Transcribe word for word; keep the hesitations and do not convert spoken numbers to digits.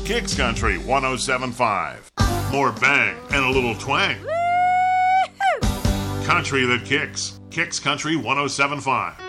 Kicks Country one oh seven point five. More bang and a little twang. Country that kicks. Kicks Country one oh seven point five.